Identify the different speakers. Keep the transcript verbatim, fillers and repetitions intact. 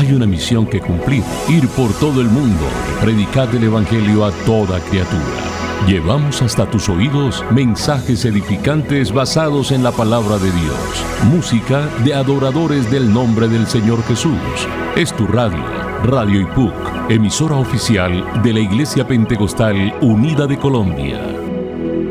Speaker 1: hay una misión que cumplir: ir por todo el mundo, predicar el Evangelio a toda criatura. Llevamos hasta tus oídos mensajes edificantes basados en la palabra de Dios, música de adoradores del nombre del Señor Jesús. Es tu radio, Radio I P U C, emisora oficial de la Iglesia Pentecostal Unida de Colombia.